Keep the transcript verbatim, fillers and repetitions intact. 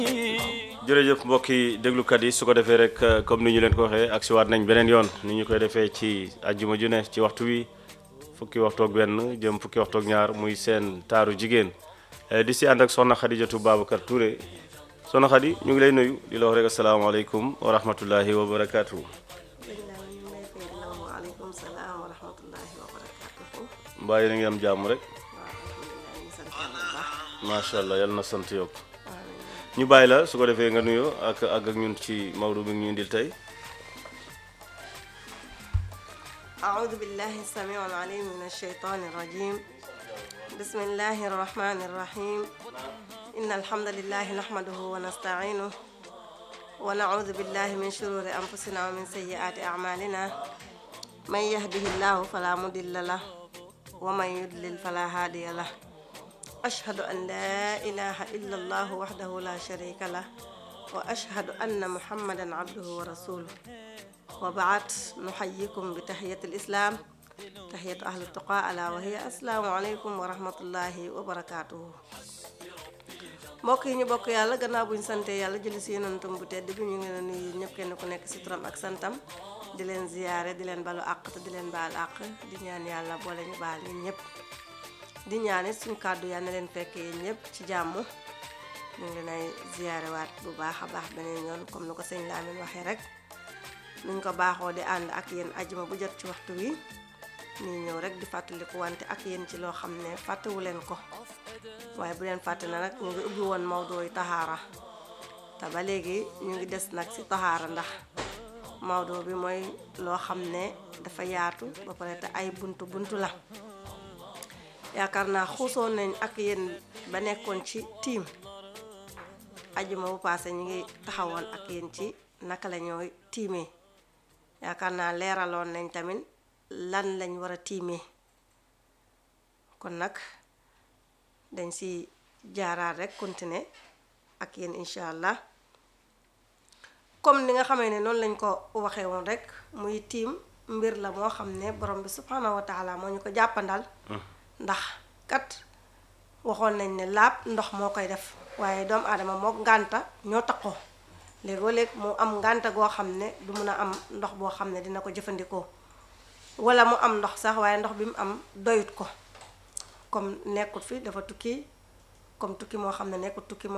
jërëjëf mbokki déglukat yi su ko defee rek comme ni ñu leen ko waxee ak si waat nañ beneen yoon ni ñu koy defee ci àjjuma ju ne ci waxtu wi fukki waxtu ak benn jëm fukki waxtu ak ñaar muy seen taaru jigéen di si ànd ak soxna Xadijatu Babacar Touré soxna Xadi ñu ngi lay nuyu di la wax rek asalaamaaleykum wa rahmatullahi wa barakaatu. waaleykum salaam wa rahmatullahi wa barakaatu. mbaa yéen a ngi am jàmm rek. macha allah yal na sant yokk ñu bàyyi la su ko defee nga nuyoo ak ak ak ñun ci Maodo bi ñu indil tey. أعوذ بالله السميع العليم من الشيطان الرجيم بسم الله الرحمن الرحيم إن الحمد لله نحمده ونستعينه ونعوذ بالله من شرور أنفسنا ومن سيئات أعمالنا من يهده الله فلا مضل له ومن يضلل فلا هادي له أشهد أن لا إله إلا الله وحده لا شريك له وأشهد أن محمدا عبده ورسوله وبعد نحييكم بتحية الإسلام تحية أهل التقى ألا وهي السلام عليكم ورحمة الله وبركاته mbokk yi ñu bokk yàlla gannaaw bu ñu sante yàlla jëli si yonentam bu tedd bi ñu ngi leen nuyu ñëpp kenn ku nekk si turam ak santam di leen ziyaare di leen balu àq te di leen baal àq di ñaan yàlla boole ñu baal ñun ñëpp di ñaanit suñu kàddu yàlla na leen fekk yéen ñëpp ci jàmm ñu ngi leen ay ziyaare waat bu baax a baax beneen yoon comme ni ko sëñ Lamine waxee rek nuñ ko baaxoo di ànd ak yéen ajuma bu jot ci waxtu wi nii ñëw rek di fàttaliku wante ak yéen ci loo xam ne fàttewu leen ko waaye bu leen fàtte na nag ñu ngi ubbi woon Maodo yi taxaara te ba léegi ñu ngi des nag ci taxaara ndax Maodo bi mooy loo xam ne dafa yaatu ba pare te ay buntu buntu la yaakaar naa xuusoon nañ ak yéen ba nekkoon ci tiim ajuma bu paase ñu ngi taxawoon ak yéen ci naka la ñooy tiimee yaakaar naa leeraloon nañ tamit lan lañ war a tiimee kon nag dañ si jaaraat rek continuer ak yéen incha allah comme ni nga xamee ne noonu lañ ko waxee woon rek muy tiim mbir la moo xam ne borom bi subhanahu wa taala moo ñu ko jàppandal ndax kat waxoon nañ ne laab ndox moo koy def waaye doomu aadama moo ngànta ñoo takkoo léegoo-léeg mu am ngànta goo xam ne du mun a am ndox boo xam ne dina ko jëfandikoo wala mu am ndox sax waaye ndox bi mu am doyut ko comme nekkut fi dafa tukki comme tukki moo xam ne nekkut tukki